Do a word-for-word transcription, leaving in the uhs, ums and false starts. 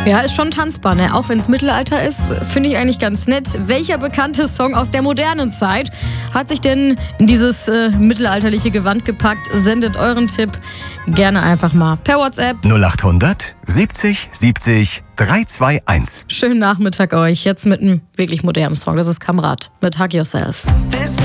Ja, ist schon tanzbar, ne? Auch wenn es Mittelalter ist, finde ich eigentlich ganz nett. Welcher bekannte Song aus der modernen Zeit hat sich denn in dieses äh, mittelalterliche Gewand gepackt? Sendet euren Tipp gerne einfach mal per WhatsApp. null achthundert siebzig siebzig dreihundertzweiundundzwanzig. Schönen Nachmittag euch. Jetzt mit einem wirklich modernen Song. Das ist Kamrat mit Hug Yourself.